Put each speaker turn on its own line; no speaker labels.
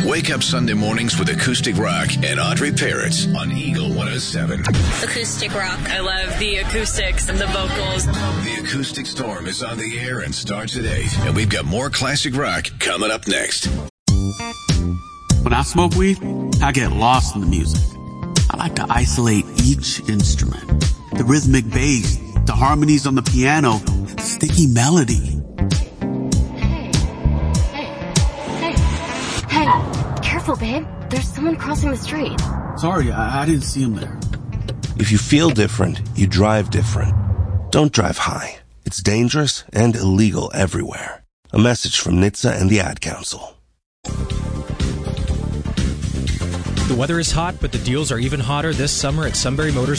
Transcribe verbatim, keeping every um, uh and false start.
Wake up Sunday mornings with Acoustic Rock and Audrey Parrots on Eagle one oh seven.
Acoustic Rock. I love the acoustics and the vocals.
The Acoustic Storm is on the air and starts at eight. And we've got more classic rock coming up next.
When I smoke weed, I get lost in the music. I like to isolate each instrument. The rhythmic bass, the harmonies on the piano, the sticky melody.
Hey, hey, hey, careful, babe. There's someone crossing the street.
Sorry, I, I didn't see him there.
If you feel different, you drive different. Don't drive high. It's dangerous and illegal everywhere. A message from N H T S A and the Ad Council.
The weather is hot, but the deals are even hotter this summer at Sunbury Motors